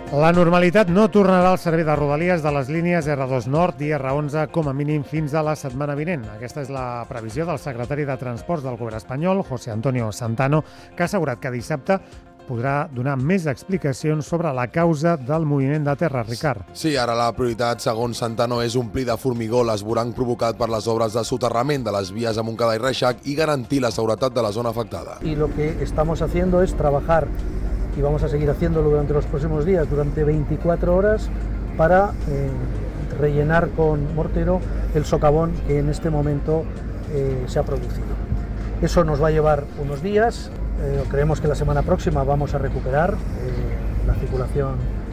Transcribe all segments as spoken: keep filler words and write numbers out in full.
La normalitat no tornarà al servei de Rodalies de les línies erre dos Nord i erre onze com a mínim fins a la setmana vinent. Aquesta és la previsió del secretari de Transports del govern espanyol, José Antonio Santano, que ha assegurat que dissabte podrà donar més explicacions sobre la causa del moviment de terra, Ricard. Sí, ara la prioritat, segons Santano, és omplir de formigó l'esvoranc provocat per les obres de soterrament de les vies a Montcada i Reixac i garantir la seguretat de la zona afectada. Y lo que estamos haciendo es trabajar, y vamos a seguir haciéndolo durante los próximos días, durante veinticuatro horas, para eh, rellenar con mortero el socavón que en este momento eh, se ha producido. Eso nos va a llevar unos días. Eh, creemos que la semana próxima vamos a recuperar eh, la circulación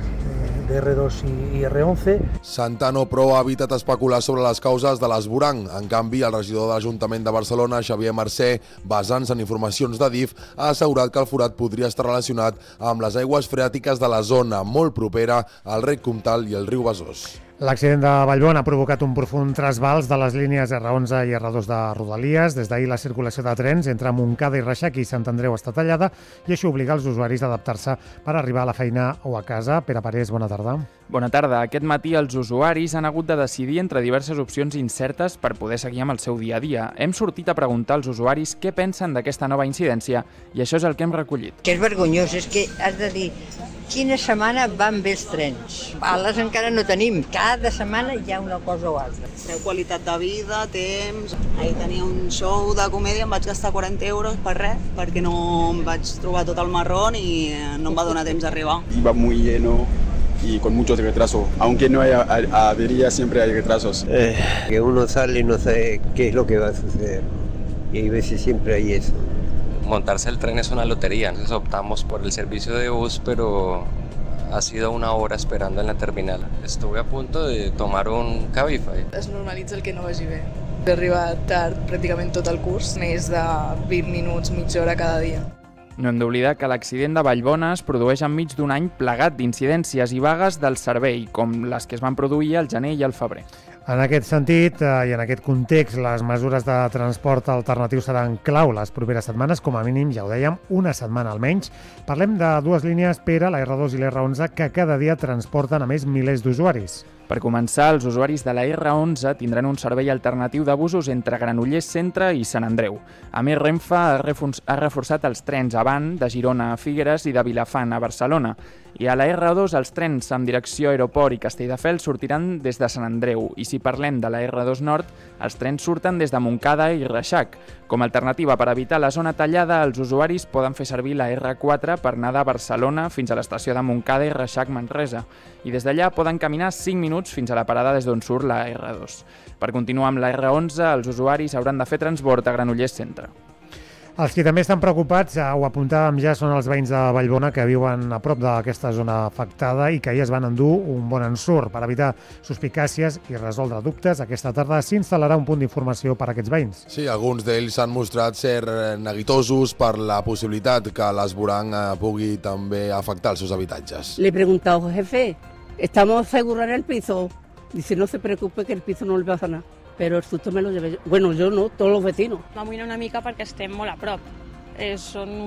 eh, de erre dos i, i erre onze. Santano, però, ha evitat especular sobre les causes de l'esvoranc. En canvi, el regidor de l'Ajuntament de Barcelona, Xavier Mercè, basant-se en informacions de D I F, ha assegurat que el forat podria estar relacionat amb les aigües freàtiques de la zona, molt propera al Rec Comtal i el riu Besòs. L'accident de Vallbona ha provocat un profund trasbals de les línies erre onze i erre dos de Rodalies. Des d'ahir la circulació de trens entre Montcada i Reixac i Sant Andreu està tallada i això obliga els usuaris a adaptar-se per arribar a la feina o a casa. Pere Parés, bona tarda. Bona tarda. Aquest matí els usuaris han hagut de decidir entre diverses opcions incertes per poder seguir amb el seu dia a dia. Hem sortit a preguntar als usuaris què pensen d'aquesta nova incidència i això és el que hem recollit. Que és vergonyós, és que has de dir quina setmana van bé els trens. Ales encara no tenim, cada setmana hi ha una cosa o altra. Treu qualitat de vida, temps... Ahir tenia un show de comèdia, em vaig gastar quaranta euros per res, perquè no em vaig trobar tot el marrón i no em va donar temps d'arribar. Iba muy lleno y con muchos retrasos. Aunque no haya avería, siempre hay retrasos. Eh, que uno sale y no sabe qué es lo que va a suceder. Y hay veces siempre hay eso. Montarse el tren es una lotería. Entonces optamos por el servicio de bus, pero ha sido una hora esperando en la terminal. Estuve a punto de tomar un Cabify. Es normalitza el que no vagi bé. He arribat tard pràcticament tot el curs, més de vint minuts, mitja hora cada dia. No hem d'oblidar que l'accident de Vallbona es produeix enmig d'un any plegat d'incidències i vagues del servei, com les que es van produir al gener i al febrer. En aquest sentit eh, i en aquest context, les mesures de transport alternatiu seran clau les properes setmanes, com a mínim, ja ho dèiem, una setmana almenys. Parlem de dues línies per a la erre dos i l'erre onze que cada dia transporten a més milers d'usuaris. Per començar, els usuaris de la erre onze tindran un servei alternatiu de busos entre Granollers Centre i Sant Andreu. A més, Renfe ha reforçat els trens avant de Girona a Figueres i de Vilafant a Barcelona. I a la erre dos els trens amb direcció Aeroport i Castelldefels sortiran des de Sant Andreu. I si parlem de la erre dos Nord, els trens surten des de Montcada i Reixac. Com a alternativa per evitar la zona tallada, els usuaris poden fer servir la erre quatre per anar de Barcelona fins a l'estació de Montcada i Reixac-Manresa. I des d'allà poden caminar cinc minuts fins a la parada des d'on surt la erre dos. Per continuar amb la erre onze, els usuaris hauran de fer transbord a Granollers Centre. Els qui també estan preocupats, ho apuntàvem ja, són els veïns de Vallbona que viuen a prop d'aquesta zona afectada i que ahir es van endur un bon ensurt. Per evitar suspicàcies i resoldre dubtes, aquesta tarda s'instal·larà un punt d'informació per a aquests veïns. Sí, alguns d'ells s'han mostrat ser neguitosos per la possibilitat que l'esvoranc pugui també afectar els seus habitatges. Le he preguntado, jefe, ¿estamos seguros en el piso? Dice, no se preocupe que el piso no le pasa nada. Però el susto me lo llevé jo. Bueno, jo no, tots els vecinos. M'amoïna una mica perquè estem molt a prop. Eh, són